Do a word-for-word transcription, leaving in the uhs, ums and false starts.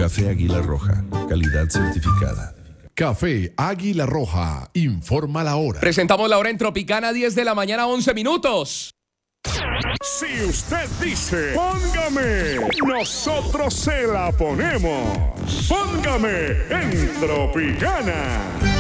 Café Águila Roja, calidad certificada. Café Águila Roja, informa la hora. Presentamos la hora en Tropicana, diez de la mañana, once minutos. Si usted dice, póngame, nosotros se la ponemos. Póngame en Tropicana.